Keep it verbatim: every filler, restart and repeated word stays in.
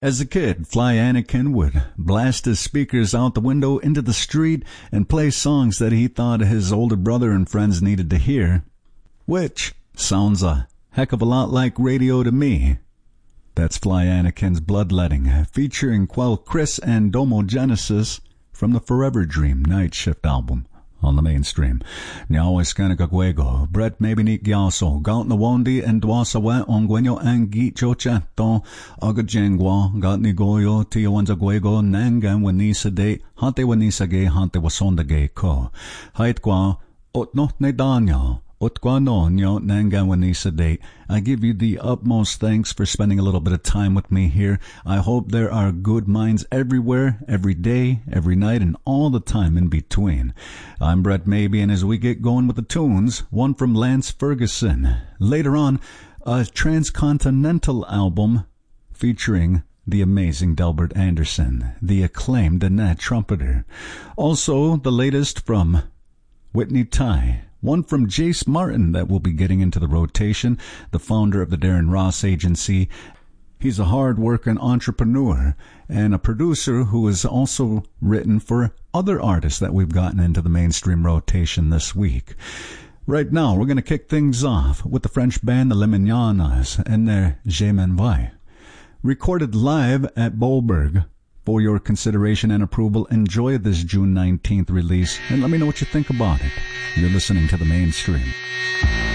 As a kid, Fly Anakin would blast his speakers out the window into the street and play songs that he thought his older brother and friends needed to hear, which sounds a heck of a lot like radio to me. That's Fly Anakin's Bloodletting, featuring Quell Chris and Domo Genesis from the Forever Dream Night Shift album on the Mainstream. Nyao Iskanika Guego, Brett Mabinik Gyaso, Gaut Nawondi and Dwasawe Ongwenyo Angi Chochato, Agajengwa, Gatni Goyo, Tiawanza Guego, Nangan Wanisa De, Hante Wanisa Ge, Hante Wasonda Ge Ko, Haitqua, Otno Nedanya, Otquano, Nyo Nangan Wanisa De. I give you the utmost thanks for spending a little bit of time with me here. I hope there are good minds everywhere, every day, every night, and all the time in between. I'm Brett Maybe, and as we get going with the tunes, one from Lance Ferguson. Later on, a transcontinental album featuring the amazing Delbert Anderson, the acclaimed Annette trumpeter. Also, the latest from Whitney Ty. One from Jace Martin that will be getting into the rotation, the founder of the Darren Ross Agency. He's a hard-working entrepreneur and a producer who has also written for other artists that we've gotten into the mainstream rotation this week. Right now, we're going to kick things off with the French band the Les Mignonnes and their Je m'en vais. Recorded live at Bollberg. For your consideration and approval, enjoy this June nineteenth release, and let me know what you think about it. You're listening to The Mainstream.